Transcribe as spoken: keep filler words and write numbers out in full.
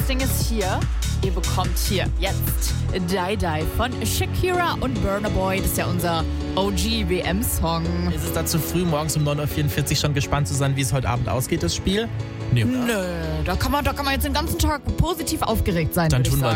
Ding ist hier, ihr bekommt hier jetzt Die Die von Shakira und Burna Boy. Das ist ja unser O G-W M-Song. Ist es da zu früh, morgens um neun Uhr vierundvierzig schon gespannt zu sein, wie es heute Abend ausgeht, das Spiel? Nee, Nö, da kann man, da kann man jetzt den ganzen Tag positiv aufgeregt sein. Dann tun wir